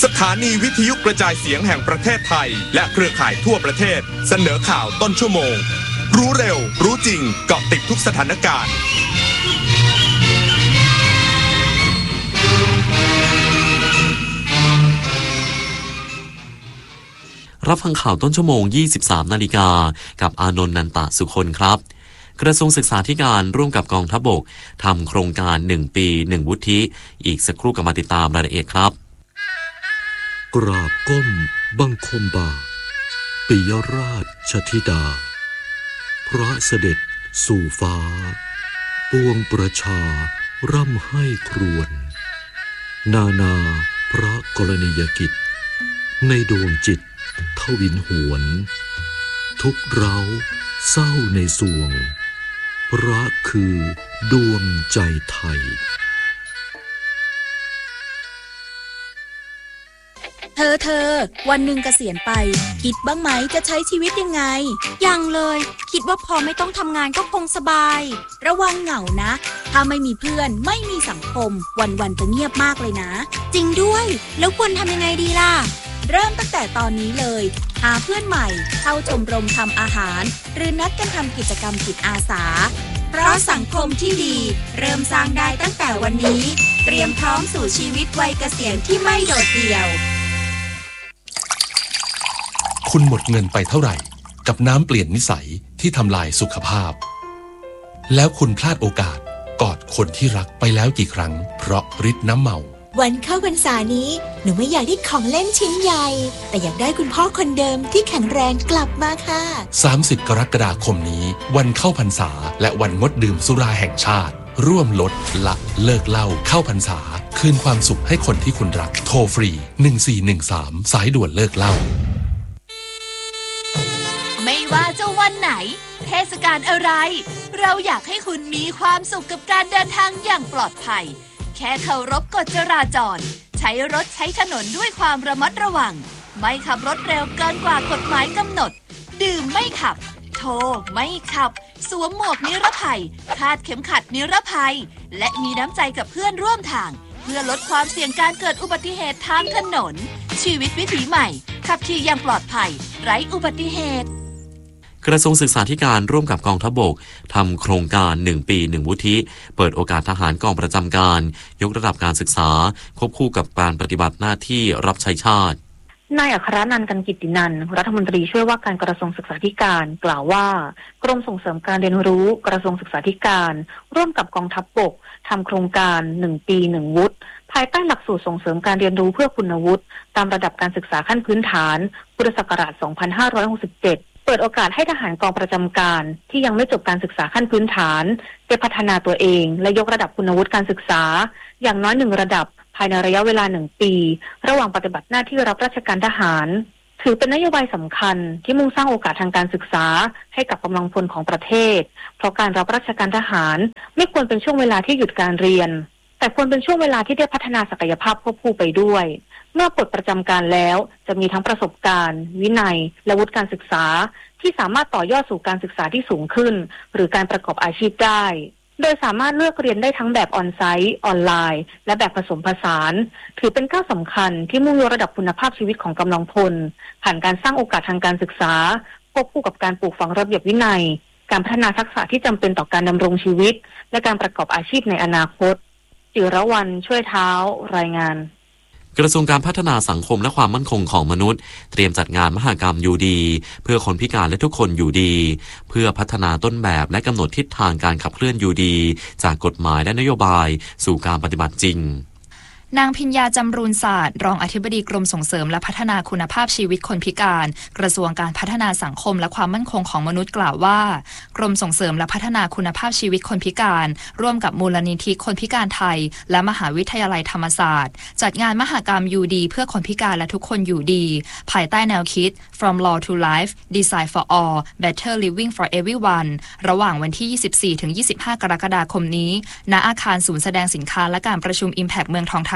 สถานีวิทยุกระจายเสียงแห่งประเทศไทยและเครือข่ายทั่วประเทศเสนอข่าวต้นชั่วโมงรู้เร็วรู้จริงเกาะติดทุกสถานการณ์รับฟังข่าวต้นชั่วโมง 23 นาฬิกากับอานนท์นันตะสุคนครับกระทรวงศึกษาธิการร่วมกับกองทัพบกทำโครงการ1ปี1วุฒิอีกสักครู่กลับมาติดตามรายละเอียดครับกราบก้มบังคมบาทปิยราชธิดาพระเสด็จสู่ฟ้าปวงประชาร่ำให้ครวญนาพระกรณียกิจในดวงจิตทวินหวนทุกเร้าเศร้าในสวงพระคือดวงใจไทยเธอวันหนึ่งเกษียณไปคิดบ้างไหมจะใช้ชีวิตยังไงยังเลยคิดว่าพอไม่ต้องทำงานก็คงสบายระวังเหงานะถ้าไม่มีเพื่อนไม่มีสังคมวันๆจะเงียบมากเลยนะจริงด้วยแล้วควรทำยังไงดีล่ะเริ่มตั้งแต่ตอนนี้เลยหาเพื่อนใหม่เข้าชมรมทำอาหารหรือนัดกันทำกิจกรรมจิตอาสาเพราะสังคมที่ดีเริ่มสร้างได้ตั้งแต่วันนี้เตรียมพร้อมสู่ชีวิตวัยเกษียณที่ไม่โดดเดี่ยวคุณหมดเงินไปเท่าไหร่กับน้ำเปลี่ยนนิสัยที่ทำลายสุขภาพแล้วคุณพลาดโอกาสกอดคนที่รักไปแล้วกี่ครั้งเพราะฤทธิ์น้ำเมาวันเข้าพรรษานี้หนูไม่อยากได้ของเล่นชิ้นใหญ่แต่อยากได้คุณพ่อคนเดิมที่แข็งแรงกลับมาค่ะ 30 กรกฎาคมนี้วันเข้าพรรษาและวันงดดื่มสุราแห่งชาติร่วมลดละเลิกเหล้าเข้าพรรษาคืนความสุขให้คนที่คุณรักโทรฟรี1413สายด่วนเลิกเหล้าไม่ว่าจะวันไหนเทศกาลอะไรเราอยากให้คุณมีความสุขกับการเดินทางอย่างปลอดภัยแค่เคารพกฎจราจรใช้รถใช้ถนนด้วยความระมัดระวังไม่ขับรถเร็วเกินกว่ากฎหมายกำหนดดื่มไม่ขับโทรไม่ขับสวมหมวกนิรภัยคาดเข็มขัดนิรภัยและมีน้ำใจกับเพื่อนร่วมทางเพื่อลดความเสี่ยงการเกิดอุบัติเหตุทางถนนชีวิตวิถีใหม่ขับขี่อย่างปลอดภัยไร้อุบัติเหตุกระทรวงศึกษาธิการร่วมกับกองทัพบกทำโครงการ1ปี1วุฒิเปิดโอกาสทหารกองประจำการยกระดับการศึกษาควบคู่กับการปฏิบัติหน้าที่รับใช้ชาตินายอัครนันท์ กันกิตตินันท์รัฐมนตรีช่วยว่าการกระทรวงศึกษาธิการกล่าวว่ากรมส่งเสริมการเรียนรู้กระทรวงศึกษาธิการร่วมกับกองทัพบกทำโครงการ1ปี1วุฒิภายใต้หลักสูตรส่งเสริมการเรียนรู้เพื่อคุณวุฒิตามระดับการศึกษาขั้นพื้นฐานพุทธศักราช2567เปิดโอกาสให้ทหารกองประจำการที่ยังไม่จบการศึกษาขั้นพื้นฐานได้พัฒนาตัวเองและยกระดับคุณวุฒิการศึกษาอย่างน้อย1ระดับภายในระยะเวลา1ปีระหว่างปฏิบัติหน้าที่รับราชการทหารถือเป็นนโยบายสำคัญที่มุ่งสร้างโอกาสทางการศึกษาให้กับกำลังพลของประเทศเพราะการรับราชการทหารไม่ควรเป็นช่วงเวลาที่หยุดการเรียนแต่ควรเป็นช่วงเวลาที่ได้พัฒนาศักยภาพควบคู่ไปด้วยเมื่อปลดประจำการแล้วจะมีทั้งประสบการณ์วินัยและวุฒิการศึกษาที่สามารถต่อยอดสู่การศึกษาที่สูงขึ้นหรือการประกอบอาชีพได้โดยสามารถเลือกเรียนได้ทั้งแบบออนไซต์ออนไลน์และแบบผสมผสานถือเป็นก้าวสำคัญที่มุ่งยกระดับคุณภาพชีวิตของกำลังพลผ่านการสร้างโอกาสทางการศึกษาควบคู่กับการปลูกฝังระเบียบวินัยการพัฒนาทักษะที่จำเป็นต่อการดำรงชีวิตและการประกอบอาชีพในอนาคตจิรวรรณช่วยเท้ารายงานกระทรวงการพัฒนาสังคมและความมั่นคงของมนุษย์เตรียมจัดงานมหกรรมอยู่ดีเพื่อคนพิการและทุกคนอยู่ดีเพื่อพัฒนาต้นแบบและกำหนดทิศทางการขับเคลื่อนอยู่ดีจากกฎหมายและนโยบายสู่การปฏิบัติจริงนางพิญญาจำรูนศาสตร์รองอธิบดีกรมส่งเสริมและพัฒนาคุณภาพชีวิตคนพิการกระทรวงการพัฒนาสังคมและความมั่นคงของมนุษย์กล่าวว่ากรมส่งเสริมและพัฒนาคุณภาพชีวิตคนพิการร่วมกับมูลนิธิคนพิการไทยและมหาวิทยาลัยธรรมศาสตร์จัดงานมหกรรมอยู่ดีเพื่อคนพิการและทุกคนอยู่ดีภายใต้แนวคิด From Law to Life Design for All Better Living for Everyone ระหว่างวันที่ 24-25 กรกฎาคมนี้ณอาคารศูนย์แสดงสินค้าและการประชุม Impact เมืองทองธา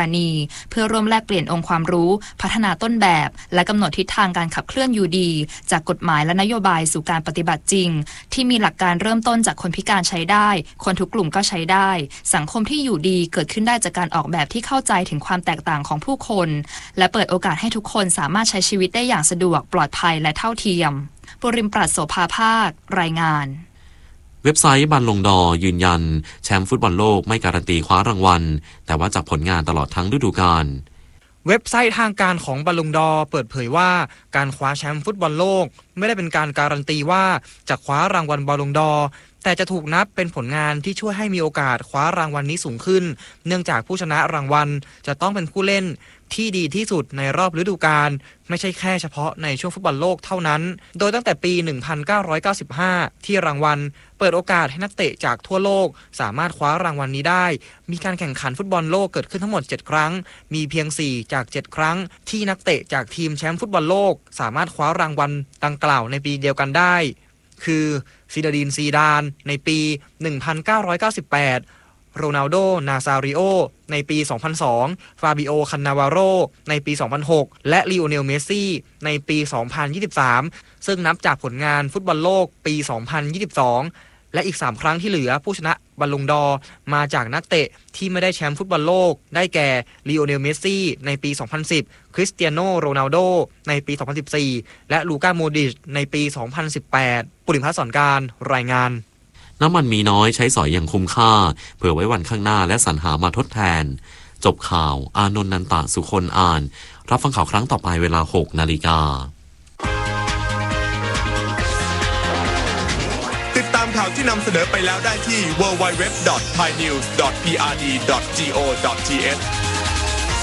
นีเพื่อร่วมแลกเปลี่ยนองค์ความรู้พัฒนาต้นแบบและกำหนดทิศทางการขับเคลื่อนยูดีจากกฎหมายและนโยบายสู่การปฏิบัติจริงที่มีหลักการเริ่มต้นจากคนพิการใช้ได้คนทุกกลุ่มก็ใช้ได้สังคมที่อยู่ดีเกิดขึ้นได้จากการออกแบบที่เข้าใจถึงความแตกต่างของผู้คนและเปิดโอกาสให้ทุกคนสามารถใช้ชีวิตได้อย่างสะดวกปลอดภัยและเท่าเทียมปุริมปราศโสภาภาครายงานเว็บไซต์บัลลงดอร์ยืนยันแชมป์ฟุตบอลโลกไม่การันตีคว้ารางวัลแต่ว่าจากผลงานตลอดทั้งฤดูกาลเว็บไซต์ทางการของบัลลงดอร์เปิดเผยว่าการคว้าแชมป์ฟุตบอลโลกไม่ได้เป็นการการันตีว่าจะคว้ารางวัลบัลลงดอร์แต่จะถูกนับเป็นผลงานที่ช่วยให้มีโอกาสคว้ารางวัลนี้สูงขึ้นเนื่องจากผู้ชนะรางวัลจะต้องเป็นผู้เล่นที่ดีที่สุดในรอบฤดูกาลไม่ใช่แค่เฉพาะในช่วงฟุตบอลโลกเท่านั้นโดยตั้งแต่ปี 1995 ที่รางวัลเปิดโอกาสให้นักเตะจากทั่วโลกสามารถคว้ารางวัลนี้ได้มีการแข่งขันฟุตบอลโลกเกิดขึ้นทั้งหมด7ครั้งมีเพียง4จาก7ครั้งที่นักเตะจากทีมแชมป์ฟุตบอลโลกสามารถคว้ารางวัลดังกล่าวในปีเดียวกันได้คือซิดาดินซีดานในปี 1998 โรนัลโด นาซาริโอในปี 2002 ฟาบิโอ คันนาวาโรในปี 2006 และลีโอเนล เมสซี่ในปี 2023 ซึ่งนับจากผลงานฟุตบอลโลกปี 2022 และอีก3ครั้งที่เหลือผู้ชนะบัลลงดอร์มาจากนักเตะที่ไม่ได้แชมป์ฟุตบอลโลกได้แก่ลีโอเนล เมสซี่ในปี 2010 คริสเตียโน โรนัลโดในปี 2014 และลูก้า โมดริชในปี 2018 ปุริมพัฒน์ สอนการรายงานน้ำมันมีน้อยใช้สอยอย่างคุ้มค่าเผื่อไว้วันข้างหน้าและสรรหามาทดแทนจบข่าวอานนท์ นันตะ สุคนอ่านรับฟังข่าวครั้งต่อไปเวลา 6 นาฬิกาติดตามข่าวที่นำเสนอไปแล้วได้ที่ www.thainews.prd.go.th